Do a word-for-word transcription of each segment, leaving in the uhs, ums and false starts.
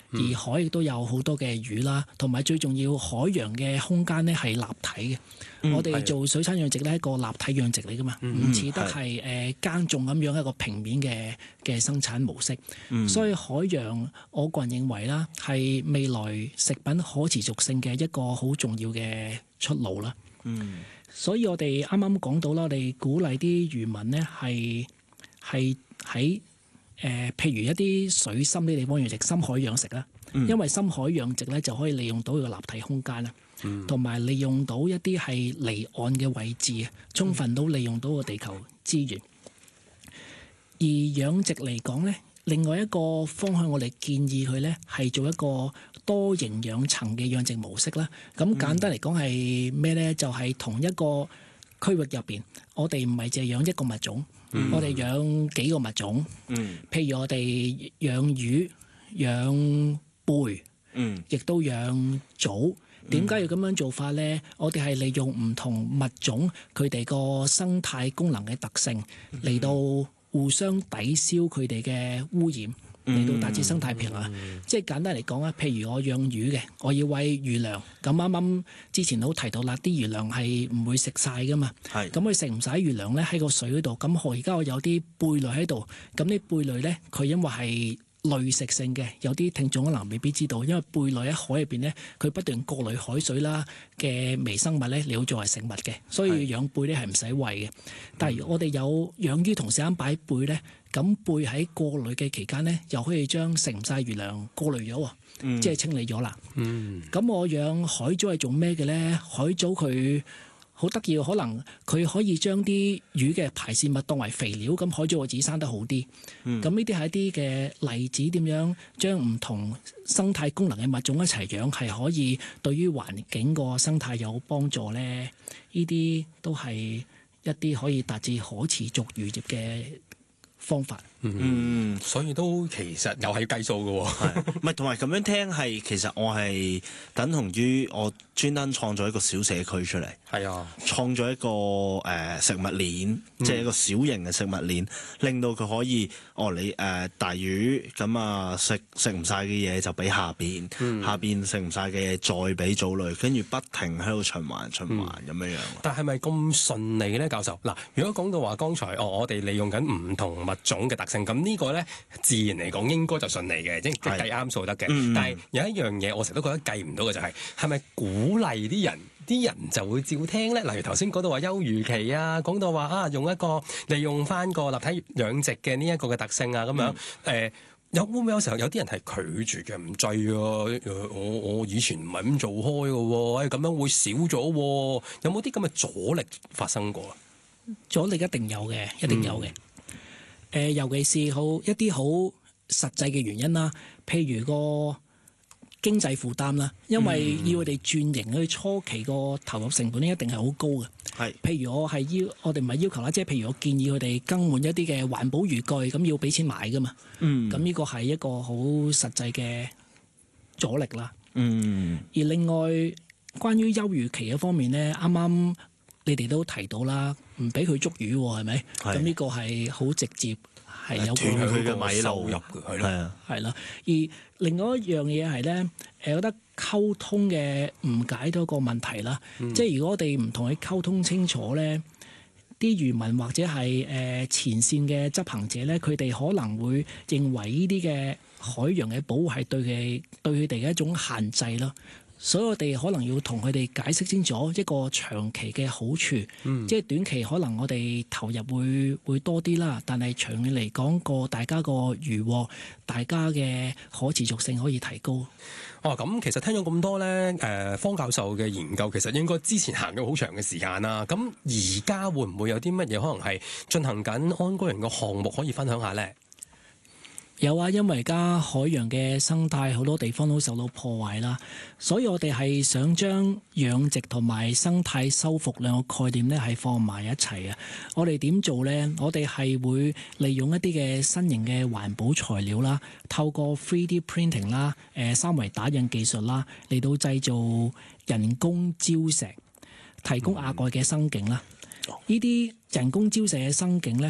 而海亦都有好多嘅魚啦，同埋最重要海洋嘅空間咧係立體嘅。嗯、我哋做水產養殖咧係一個立體養殖嚟噶嘛，唔似、嗯、得係誒耕種咁樣一個平面嘅嘅生產模式。嗯、所以海洋我個人認為啦，係未來食品可持續性嘅一個好重要嘅出路啦。嗯，所以我哋啱啱講到啦，我哋鼓勵啲漁民咧係係喺誒譬如一啲水深啲地方養殖深海養殖啦，嗯、因為深海養殖咧就可以利用到佢個立體空間啦。同埋、嗯、利用到一啲係離岸嘅位置，充分到利用到個地球資源。而養殖嚟講呢，另外一個方向我哋建議佢呢係做一個多營養層嘅養殖模式啦。咁簡單嚟講係咩呢？就係、是、同一個區域入邊，我哋唔係淨係養一個物種，嗯、我哋養幾個物種。嗯、譬如我哋養魚、養貝，嗯、亦都養藻。點解要咁樣做法呢？我哋係利用唔同物種佢哋個生態功能嘅特性嚟到互相抵消佢哋嘅污染，嚟到達至生態平衡。嗯、即係簡單嚟講啊，譬如我養魚嘅，我要餵魚糧。咁啱啱之前都提到啦，啲魚糧係唔會食晒噶嘛。咁佢食唔晒魚糧咧喺個水嗰度。咁我而家我有啲貝類喺度。咁啲貝類咧，佢因為係類食性嘅，有啲聽眾可能未必知道，因為貝類喺海入邊咧，佢不斷過濾海水啦嘅微生物咧，你要作為食物嘅，所以養貝咧係唔使餵嘅。但係如果我哋有養魚同時間擺貝咧，咁貝喺過濾嘅期間咧，又可以將食唔晒魚糧過濾咗喎，嗯、即係清理咗啦。咁、嗯、我養海藻係做咩嘅咧？海藻佢好得意，可能佢可以將啲魚嘅排泄物當為肥料，咁海藻個子生得好啲。咁呢啲係一啲嘅例子，點樣將唔同生態功能嘅物種一齊養，係可以對於環境個生態有幫助咧？呢啲都係一啲可以達至可持續漁業嘅方法。 嗯，所以都其實又係計數嘅喎， 唔係同埋咁樣聽係其實我係等同於我專登創造一個小社區出嚟，係啊，創造一個誒、呃、食物鏈，嗯、即係一個小型嘅食物鏈，令到佢可以哦你誒、呃、大魚咁啊食食唔晒嘅嘢就俾下邊，嗯、下邊食唔晒嘅嘢再俾藻類，跟住不停喺度循環循環咁樣樣。 但係咪咁順利咧，教授？嗱，如果講到話剛才哦，我哋利用緊唔同物種嘅特性，咁呢個咧自然嚟講應該就順利嘅，即係計啱數得嘅。嗯、但係有一樣嘢我成日都覺得計唔到嘅就係係咪鼓勵啲人，啲人就會照聽咧？例如頭先講到話休漁期啊，講到話啊用一個利用翻個立體養殖嘅呢一個嘅特性啊咁樣誒。嗯呃有會唔會有時候有啲人係拒絕嘅，唔制啊？我我以前唔係咁做開嘅喎，誒咁樣會少咗喎。有冇啲咁嘅阻力發生過啊？ 阻力一定有嘅，一定有嘅。誒、嗯呃，尤其是好一啲好實際嘅原因啦，譬如個經濟負擔啦，因為要佢哋轉型，佢初期個投入成本咧一定係好高嘅。係，譬如我係要，我哋唔係要求啦，即係譬如我建議佢哋更換一啲嘅環保漁具，咁要俾錢買噶嘛。嗯，咁呢個係一個好實際嘅阻力啦。嗯，而另外關於休漁期嘅方面咧，啱啱你哋都提到啦，唔俾佢捉魚喎，係咪？咁呢個係好直接。係有斷佢嘅米收入嘅，係咯，係啦。而另外一樣嘢係咧，誒，我覺得溝通嘅誤解到一個問題啦。嗯、即係如果我哋唔同佢溝通清楚咧，啲漁民或者係誒前線嘅執行者咧，佢哋可能會認為呢啲嘅海洋嘅保護係對佢對佢哋嘅一種限制咯。所以我哋可能要同佢哋解釋清楚一個長期嘅好處，嗯、即係短期可能我哋投入會會多啲啦，但係長遠嚟講個大家個漁獲，大家嘅可持續性可以提高。 哦，咁其實聽咗咁多咧，誒、呃、方教授嘅研究其實應該之前行咗好長嘅時間啦。咁而家會唔會有啲乜嘢可能係進行緊安居人嘅項目可以分享下咧？ 有啊，因為而家海洋嘅生態好多地方都受到破壞啦，所以我哋係想將養殖同埋生態修復兩個概念咧係放埋一齊啊！我哋點做呢？我哋係會利用一啲嘅新型嘅環保材料啦，透過 three D printing 啦、誒三維打印技術啦，嚟到製造人工礁石，提供額外嘅生境啦。呢啲人工礁石嘅生境咧，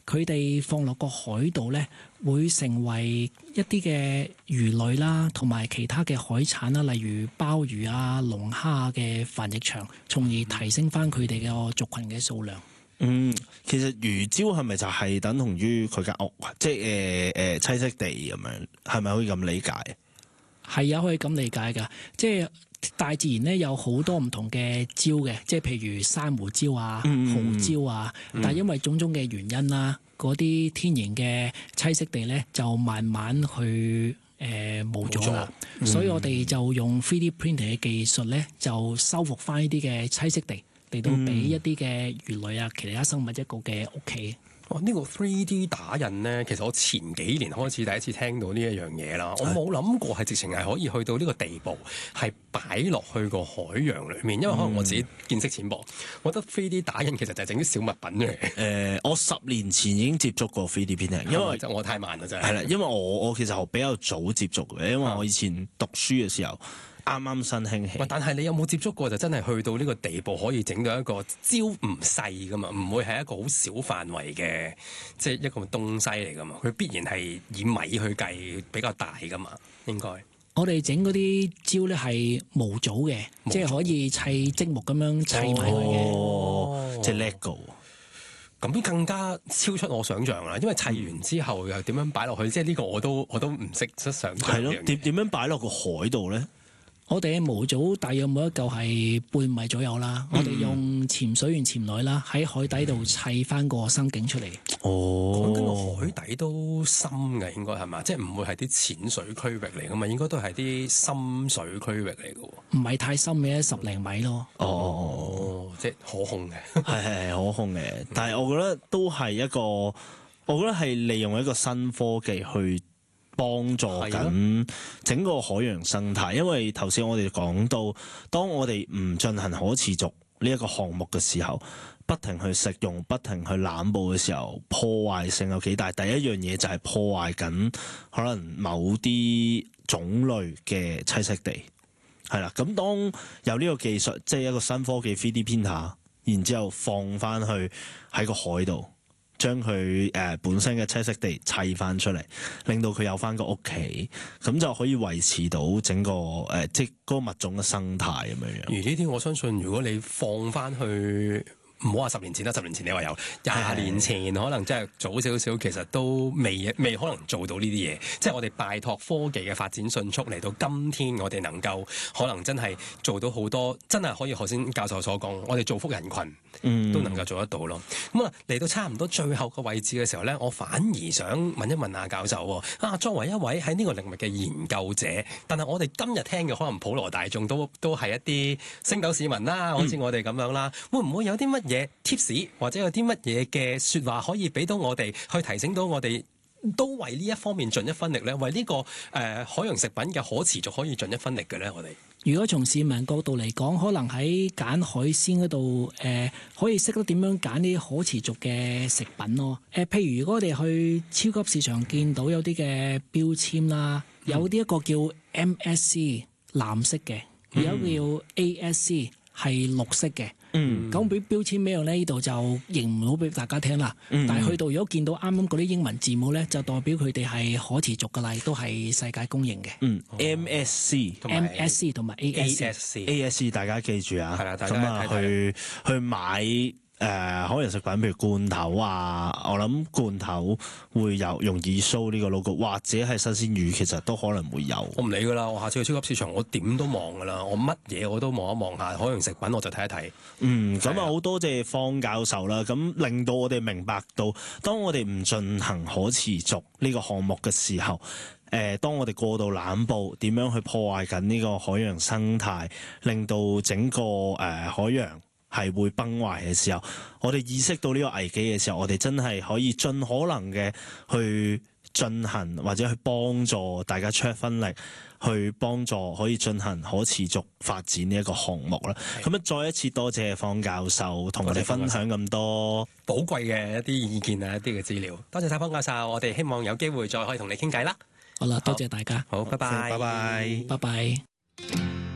佢哋放落個海度咧，會成為一啲嘅魚類啦，同埋其他嘅海產啦，例如鮑魚啊、龍蝦嘅繁殖場，從而提升翻佢哋嘅族群嘅數量。 嗯，其實魚礁係咪就係等同於佢間屋，即係誒誒棲息地咁樣，係咪可以咁理解？係啊，可以咁理解㗎。即係大自然咧有好多唔同嘅礁嘅，即係譬如珊瑚礁啊、 嗯、 蠔礁啊，嗯、但係因為種種嘅原因啦，嗰啲天然嘅棲息地咧就慢慢去誒冇咗啦。嗯、所以我哋就用 three D printing 嘅技術咧，就修復翻呢啲嘅棲息地。嚟到俾一啲嘅魚類啊，其他生物一個嘅屋企。 哇！呢個 three D 打印咧，其實我前幾年開始第一次聽到呢一樣嘢啦。我冇諗過係直情係可以去到呢個地步，係擺落去個海洋裏面。因為可能我自己見識淺薄，嗯、我覺得 three D 打印其實就係整啲小物品嚟。誒、 呃，我十年前已經接觸過 three D printing，因為我太慢啦，真係。係啦， 因為我我其實我比較早接觸嘅，因為我以前讀書嘅時候。啱啱新興起， 但係你有冇接觸過就真係去到呢個地步，可以整到一個礁唔細噶嘛？唔會係一個好小範圍嘅，即係一個東西嚟噶嘛？佢必然係以米去計比較大噶嘛？應該我哋整嗰啲礁咧係模組嘅，即係可以砌積木咁樣砌埋佢嘅， 哦、即係 LEGO。 咁更加超出我想象啦！因為砌完之後又點樣擺落去？即係呢個我都我都唔識得想象。 係咯，點點樣擺落個海度咧？ 我哋嘅模組大約每一嚿係半米左右啦。嗯、我哋用潛水員潛女啦，喺海底度砌翻個生境出嚟。 哦，咁個海底都深嘅，應該係嘛？即係唔會係啲淺水區域嚟噶嘛？應該都係啲深水區域嚟嘅。 唔係太深嘅，十零米咯。 哦，哦即係可控嘅， 係係係可控嘅。但係我覺得都係一個，我覺得係利用一個新科技去幫助緊整個海洋生態，因為頭先我哋講到，當我哋唔進行可持續呢一個項目嘅時候，不停去食用、不停去濫捕嘅時候，破壞性有幾大？第一樣嘢就係破壞緊可能某啲種類嘅棲息地，係啦。咁當有呢個技術，即係一個新科技 three D printer，然之後放翻去喺個海度。將佢誒本身嘅棲息地砌翻出嚟，令到佢有翻個屋企，咁就可以維持到整個誒、呃、即係嗰個物種嘅生態咁樣樣。 而呢啲我相信，如果你放翻去，唔好話十年前啦，十年前你話有，廿年前可能真係早少少，其實都未未可能做到呢啲嘢。即係我哋拜託科技嘅發展迅速，嚟到今天我哋能夠可能真係做到好多，真係可以頭先教授所講，我哋造福人群。嗯，都能夠做得到咯。咁啊，嚟到差唔多最後個位置嘅時候咧，我反而想問一問阿教授啊，作為一位喺呢個領域嘅研究者，但係我哋今日聽嘅可能普羅大眾都都係一啲星斗市民啦，好似我哋咁樣啦，會唔會有啲乜嘢 tips 或者有啲乜嘢嘅説話可以俾到我哋去提醒到我哋都為呢一方面盡一分力咧？為呢、這個誒、呃、海洋食品嘅可持續可以盡一分力嘅咧？我哋如果從市民角度嚟講，可能喺揀海鮮嗰度誒，可以識得點樣揀啲可持續嘅食品咯。誒、呃，譬如如果我哋去超級市場見到有啲嘅標籤啦，有啲一個叫 M S C 藍色嘅，有一個叫 A S C 係綠色嘅。嗯，咁俾標籤咩樣咧？呢度就認唔到俾大家聽啦。嗯、但係去到如果見到啱啱嗰啲英文字母咧，就代表佢哋係可持續嘅啦，亦都係世界公認嘅。 嗯 ，M S C、 M S C 同埋 A S C、 A S C 大家記住啊。 係啦， 咁啊去去買。誒、呃、海洋食品，譬如罐頭啊，我諗罐頭會有容易 show 呢個 logo，或者係新鮮魚，其實都可能會有。 我唔理噶啦，我下次去超級市場，我點都望噶啦，我乜嘢我都望一望下海洋食品，我就睇一睇。 嗯，咁啊好多謝方教授啦，咁令到我哋明白到，當我哋唔進行可持續呢個項目嘅時候，誒、呃，當我哋過度濫捕，點樣去破壞緊呢個海洋生態，令到整個誒、呃、海洋係會崩壞嘅時候，我哋意識到呢個危機嘅時候，我哋真係可以盡可能嘅去進行或者去幫助大家出一分力，去幫助可以進行可持續發展呢一個項目啦。咁啊，再一次多謝方教授同我哋分享咁多寶貴嘅一啲意見啊，一啲嘅資料。多謝晒方教授，我哋希望有機會再可以同你傾偈啦。 好啦，多謝大家。 好，拜拜， 拜拜， 拜拜。